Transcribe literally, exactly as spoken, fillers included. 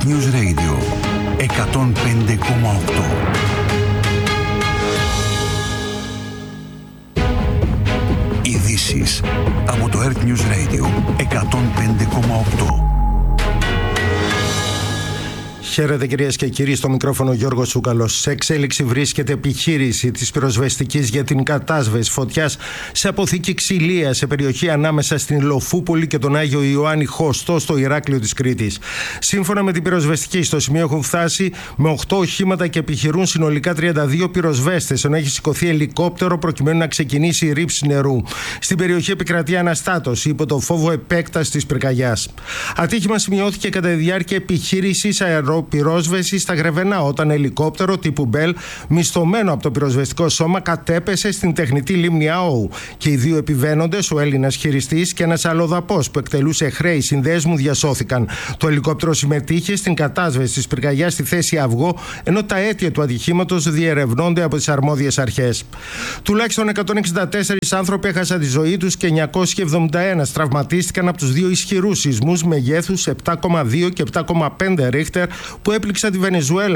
Earth News Radio εκατόν πέντε κόμμα οκτώ. Ειδήσεις από το Earth News Radio εκατόν πέντε κόμμα οκτώ. Χαίρετε κυρίες και κύριοι, στο μικρόφωνο Γιώργος Σούκαλος. Σε εξέλιξη βρίσκεται επιχείρηση της πυροσβεστικής για την κατάσβεση φωτιάς σε αποθήκη ξυλία σε περιοχή ανάμεσα στην Λοφούπολη και τον Άγιο Ιωάννη Χωστό στο Ηράκλειο της Κρήτης. Σύμφωνα με την πυροσβεστική, στο σημείο έχουν φτάσει με οκτώ οχήματα και επιχειρούν συνολικά τριάντα δύο πυροσβέστες, ενώ έχει σηκωθεί ελικόπτερο προκειμένου να ξεκινήσει η ρήψη νερού. Στην περιοχή επικρατεί αναστάτωση υπό το φόβο επέκτασης της πυρκαγιάς. Ατύχημα σημειώθηκε κατά τη διάρκεια επιχείρησης αεροπλοίου πυρόσβεση στα Γρεβενά, όταν ελικόπτερο τύπου Bell, μισθωμένο από το πυροσβεστικό σώμα, κατέπεσε στην τεχνητή λίμνη Αόου και οι δύο επιβαίνοντες, ο Έλληνας χειριστής και ένας αλλοδαπός που εκτελούσε χρέη συνδέσμου, διασώθηκαν. Το ελικόπτερο συμμετείχε στην κατάσβεση της πυρκαγιάς στη θέση Αυγό, ενώ τα αίτια του ατυχήματος διερευνώνται από τις αρμόδιες αρχές. Τουλάχιστον εκατόν εξήντα τέσσερις άνθρωποι έχασαν τη ζωή τους και εννιακόσιοι εβδομήντα ένα τραυματίστηκαν από τους δύο ισχυρούς σεισμούς μεγέθους επτά κόμμα δύο και επτά κόμμα πέντε Ρίχτερ που έπληξαν τη Βενεζουέλα